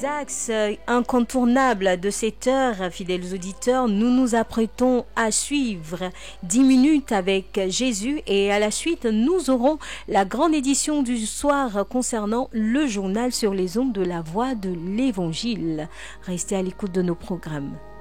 les axes incontournables de cette heure, fidèles auditeurs, nous nous apprêtons à suivre 10 minutes avec Jésus et à la suite, nous aurons la grande édition du soir concernant le journal sur les ondes de la voix de l'Évangile. Restez à l'écoute de nos programmes.